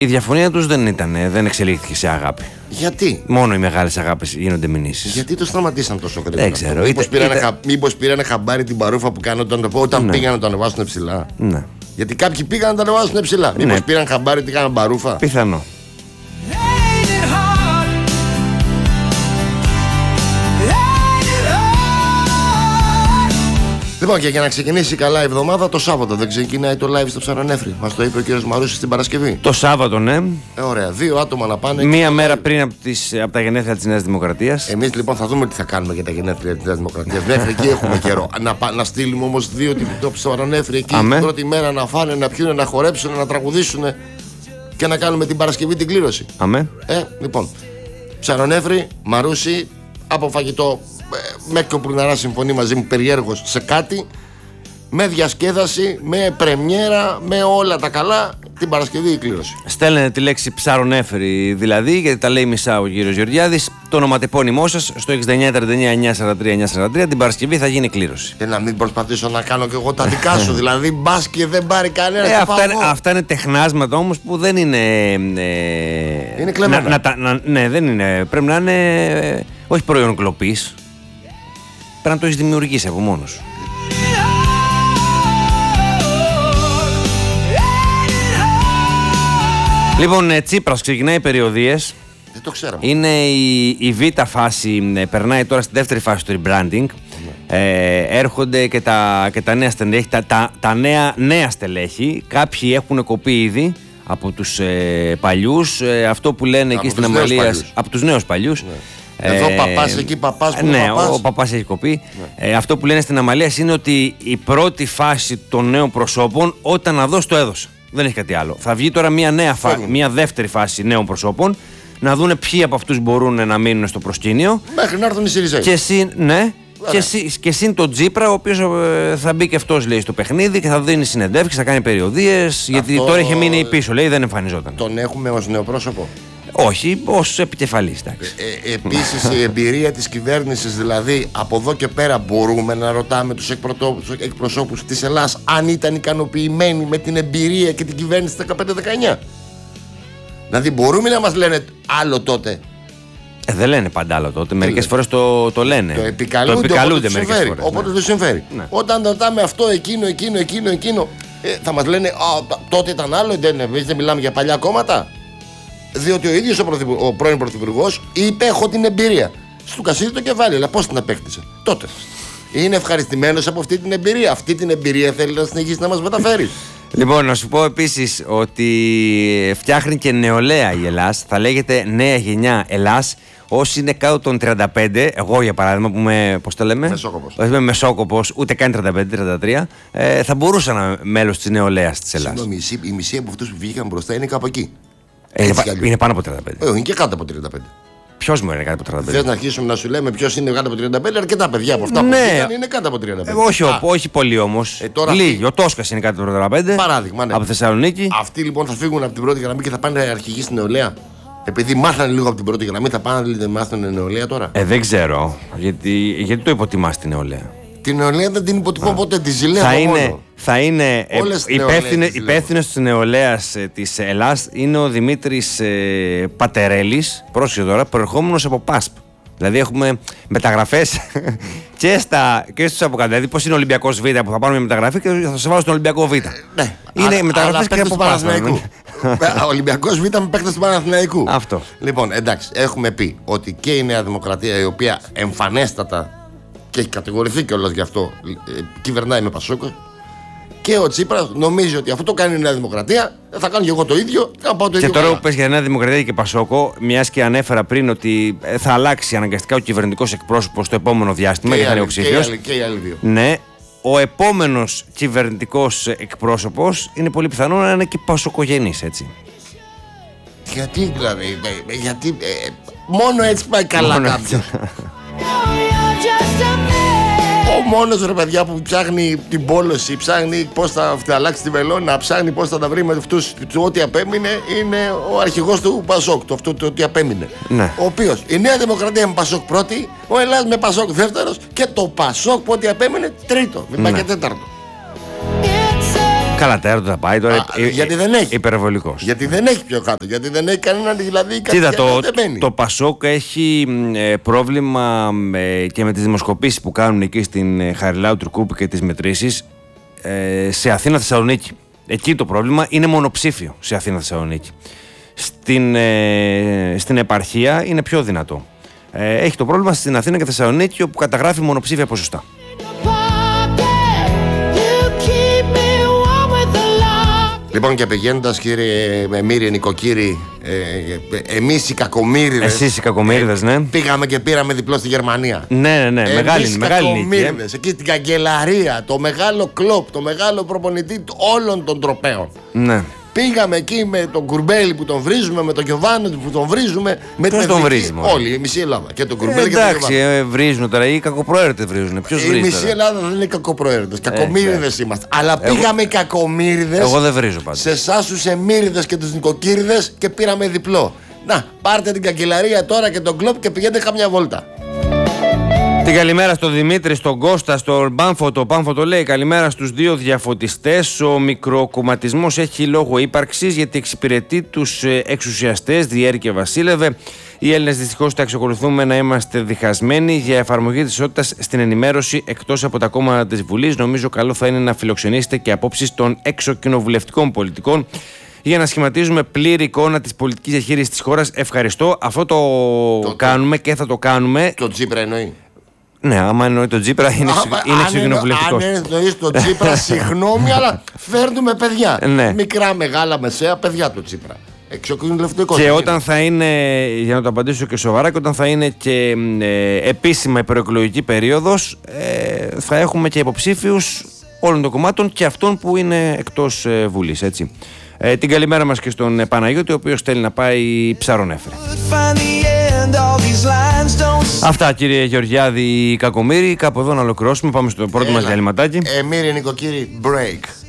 Η διαφωνία τους δεν εξελίχθηκε σε αγάπη. Γιατί? Μόνο οι μεγάλες αγάπες γίνονται μηνύσεις. Γιατί το σταματήσαν τόσο γρήγορα? Δεν ξέρω. Μήπως πήρανε χαμπάρι την παρούφα που κάνουν όταν πήγαν να το ανεβάσουν ψηλά? Ναι. Γιατί κάποιοι πήγαν να το ανεβάσουν ψηλά. Μήπως πήραν χαμπάρι τι κάναν παρούφα? Πιθανό. Λοιπόν, και για να ξεκινήσει καλά η εβδομάδα, το Σάββατο δεν ξεκινάει το live στο Ψαρονέφρι. Μας το είπε ο κύριος Μαρούσης την Παρασκευή. Το Σάββατο, ναι. Ωραία, 2 άτομα να πάνε. Μία μέρα πριν από τα γενέθλια της Νέας Δημοκρατίας. Εμείς λοιπόν θα δούμε τι θα κάνουμε για τα γενέθλια της Νέας Δημοκρατίας. Μέχρι εκεί έχουμε καιρό. Να στείλουμε όμως 2 το Ψαρονέφρι εκεί την πρώτη μέρα να φάνε, να πιούνε, να χορέψουν, να τραγουδήσουν και να κάνουμε την Παρασκευή την κλήρωση. Αμέ. Λοιπόν, Ψαρονέφρι, Μαρούση, από φαγητό. Μέχρι ο Πουρναράς συμφωνεί μαζί μου περιέργως σε κάτι, με διασκέδαση, με πρεμιέρα, με όλα τα καλά την Παρασκευή η κλήρωση. Στέλνετε τη λέξη Ψαρονέφρι δηλαδή, γιατί τα λέει μισά ο κύριος Γεωργιάδης, το ονοματεπώνυμό σας στο 6939-943-943. Την Παρασκευή θα γίνει κλήρωση. Και να μην προσπαθήσω να κάνω και εγώ τα δικά σου, δηλαδή μπας και δεν πάρει κανένα. Αυτά είναι τεχνάσματα όμως που δεν είναι. Είναι κλεμμένα. Ναι, δεν είναι. Πρέπει να είναι. Όχι προϊόν κλοπής. Πρέπει να το έχεις δημιουργήσει από μόνος σου. Λοιπόν, Τσίπρας ξεκινάει περιοδίες. Δεν το ξέραμε. Είναι η β' φάση, περνάει τώρα στη δεύτερη φάση του rebranding. Έρχονται και τα νέα στελέχη, τα νέα στελέχη. Κάποιοι έχουν κοπεί ήδη από τους παλιούς. Αυτό που λένε εκεί στην Αμαλία, από τους νέους παλιούς. Εδώ παπάς, εκεί παπάς, που ναι, παπάς. ο παπάς έχει κοπεί. Αυτό που λένε στην Αμαλία είναι ότι η πρώτη φάση των νέων προσώπων, όταν να δώσει το έδωσε. Δεν έχει κάτι άλλο. Θα βγει τώρα μια δεύτερη φάση νέων προσώπων, να δούνε ποιοι από αυτούς μπορούν να μείνουν στο προσκήνιο. Μέχρι να έρθουν οι Σιριζέοι. Και συν τον Τσίπρα, ο οποίος θα μπει και αυτός, λέει, στο παιχνίδι και θα δίνει συνεντεύξεις, θα κάνει περιοδίες. Γιατί τώρα είχε μείνει πίσω, λέει, δεν εμφανιζόταν. Τον έχουμε ως νέο πρόσωπο? Όχι, ως επικεφαλής. Επίσης η εμπειρία της κυβέρνησης, δηλαδή από εδώ και πέρα μπορούμε να ρωτάμε τους εκπροσώπους της Ελλάδας αν ήταν ικανοποιημένοι με την εμπειρία και την κυβέρνηση 15-19. Δηλαδή μπορούμε να μας λένε άλλο τότε? Δεν λένε πάντα άλλο τότε, μερικές φορές το λένε. Το επικαλούνται μερικές φορές. Οπότε δεν συμφέρει. Ναι. Όταν ρωτάμε αυτό, εκείνο, θα μας λένε τότε ήταν άλλο, δεν μιλάμε για παλιά κόμματα. Διότι ο ίδιος ο πρώην πρωθυπουργός είπε: έχω την εμπειρία. Στου κασίδι το κεφάλι, αλλά πώς την απέκτησε τότε? Είναι ευχαριστημένος από αυτή την εμπειρία. Αυτή την εμπειρία θέλει να συνεχίσει να μας μεταφέρει. Λοιπόν, να σου πω επίσης ότι φτιάχνει και νεολαία η Ελλάς. Θα λέγεται Νέα Γενιά Ελλάς. Όσοι είναι κάτω των 35, εγώ για παράδειγμα που είμαι, πώς το λέμε, Μεσόκοπος. Όχι είμαι μεσόκοπος, ούτε καν 35-33, θα μπορούσα να είμαι μέλος της νεολαίας της Ελλάς. Συγγνώμη, η μισή από αυτούς που βγήκαν μπροστά είναι κάπου εκεί. Είναι πάνω από 35. Είναι και κάτω από 35. Ποιος μου είναι κάτω από 35? Θες να αρχίσουμε να σου λέμε ποιος είναι κάτω από 35? Αρκετά παιδιά από αυτά που βγήκαν είναι κάτω από 35. Όχι πολύ όμως. Λίγοι. Ο Τόσκας είναι κάτω από 35. Παράδειγμα, ναι. Από Θεσσαλονίκη. Αυτοί λοιπόν θα φύγουν από την πρώτη γραμμή και θα πάνε αρχηγοί στην νεολαία. Επειδή μάθανε λίγο από την πρώτη γραμμή, θα πάνε να μάθουν νεολαία τώρα. Δεν ξέρω. Γιατί το υποτιμάς την νεολαία? Την νεολαία δεν την υποτιμώ ποτέ, τη ζηλεύω θα είναι υπεύθυνος της νεολαίας της Ελλάς είναι ο Δημήτρης Πατερέλης, πρόσεχε τώρα, προερχόμενος από ΠΑΣΠ. Δηλαδή έχουμε μεταγραφές και στους από κάτω. Δηλαδή πώς είναι ο Ολυμπιακός Β που θα πάρουμε μια μεταγραφή και θα σε βάλω στον Ολυμπιακό Β. Ναι, είναι μεταγραφές και από ΠΑΣΠ. Ο Ολυμπιακός Β με παίκτες του Παναθηναϊκού. Αυτό. Λοιπόν, εντάξει, έχουμε πει ότι και η Νέα Δημοκρατία, η οποία εμφανέστατα και έχει κατηγορηθεί κιόλας γι' αυτό, κυβερνάει με Πασόκο, και ο Τσίπρας νομίζει ότι αυτό το κάνει η Νέα Δημοκρατία, θα κάνω και εγώ το ίδιο. Και τώρα που πες για Νέα Δημοκρατία και Πασόκο, μιας και ανέφερα πριν ότι θα αλλάξει αναγκαστικά ο κυβερνητικός εκπρόσωπος στο επόμενο διάστημα, γιατί θα είναι υποψήφιος. Και οι άλλοι δύο. Ναι, ο επόμενος κυβερνητικός εκπρόσωπος είναι πολύ πιθανό να είναι και πασοκογενής, έτσι. Γιατί δηλαδή, γιατί μόνο έτσι πάει καλά κάποιος. Ο μόνος ρε παιδιά που ψάχνει την πόλωση, ψάχνει πώς θα αλλάξει τη βελόνα, ψάχνει πώς θα τα βρει με αυτούς, ό,τι απέμεινε, είναι ο αρχηγός του Πασόκ, το ό,τι απέμεινε. Ναι. Ο οποίος, η Νέα Δημοκρατία με Πασόκ πρώτη, ο Ελλάς με Πασόκ δεύτερος και το Πασόκ που ό,τι απέμεινε τρίτο, μην πάει και τέταρτο. Καλά, τέρα του θα πάει τώρα. Γιατί δεν έχει. Υπερβολικός. Γιατί δεν έχει πιο κάτω. Γιατί δεν έχει κανέναν, δηλαδή. Κοίτα, το Πασόκ έχει πρόβλημα και με τις δημοσκοπήσεις που κάνουν εκεί στην Χαριλάου Τουρκούπη και τις μετρήσεις σε Αθήνα-Θεσσαλονίκη. Εκεί το πρόβλημα είναι μονοψήφιο σε Αθήνα-Θεσσαλονίκη. Στην επαρχία είναι πιο δυνατό. Έχει το πρόβλημα στην Αθήνα και Θεσσαλονίκη, όπου καταγράφει μονοψήφια ποσοστά. Λοιπόν, και πηγαίνοντας, κύριε Μύρη, νοικοκύρη, εμείς οι κακομοίριδες. Εσείς οι κακομοίριδες, ναι. Πήγαμε και πήραμε διπλό στη Γερμανία. Ναι. Μεγάλη νίκη. Εκεί στην καγκελαρία, το μεγάλο κλοπ, το μεγάλο προπονητή όλων των τροπαίων. Ναι. Πήγαμε εκεί με τον Κουρμπέλη που τον βρίζουμε, με τον Γιωβάνο που τον βρίζουμε. Ποιος τον βρίζει, όλοι, η μισή Ελλάδα. Και τον Κουρμπέλη και τον Γιωβάνο. Εντάξει, βρίζουν τώρα, οι κακοπροαίρετες βρίζουν. Ποιος βρίζει? Η μισή Ελλάδα δεν είναι κακοπροαίρετες. Κακομοίριδες είμαστε. Αλλά πήγαμε οι κακομοίριδες. Εγώ δεν βρίζω πάντα. Σε εσάς τους εμμύριδες και τους νοικοκύριδες και πήραμε διπλό. Να, πάρτε την καγκελαρία τώρα και τον κλοπ και πηγαίνετε καμιά βόλτα. Την καλημέρα στον Δημήτρη, στον Κώστα, στον Πάμφωτο. Πάμφωτο λέει: καλημέρα στους δύο διαφωτιστές. Ο μικροκομματισμός έχει λόγο ύπαρξης γιατί εξυπηρετεί τους εξουσιαστές, Διέρη και Βασίλευε. Οι Έλληνες δυστυχώς τα εξακολουθούμε να είμαστε διχασμένοι για εφαρμογή της ισότητας στην ενημέρωση εκτός από τα κόμματα της Βουλής. Νομίζω καλό θα είναι να φιλοξενήσετε και απόψεις των εξοκοινοβουλευτικών πολιτικών για να σχηματίζουμε πλήρη εικόνα της πολιτικής διαχείρισης της χώρας. Ευχαριστώ. Αυτό το κάνουμε και θα το κάνουμε. Το Τσίπρα εννοεί. Ναι, άμα εννοεί τον Τσίπρα είναι εξωκοινοβουλευτικός. Αν εννοείς τον Τσίπρα, συγγνώμη, αλλά φέρνουμε παιδιά. Ναι. Μικρά, μεγάλα, μεσαία, παιδιά του Τσίπρα. Εξωκοινοβουλευτικός. Και όταν θα είναι, για να το απαντήσω και σοβαρά, και όταν θα είναι και επίσημα η προεκλογική περίοδος, θα έχουμε και υποψήφιους όλων των κομμάτων και αυτών που είναι εκτός Βουλής, έτσι. Την καλημέρα μας και στον Παναγιώτη, ο οποίος θέλει να πάει Ψαρονέφρε. Αυτά, κύριε Γεωργιάδη Κακομοίρη, κάπου εδώ να ολοκληρώσουμε. Πάμε στο πρώτο μας διαλυματάκι. Μύρη νοικοκύρη, break.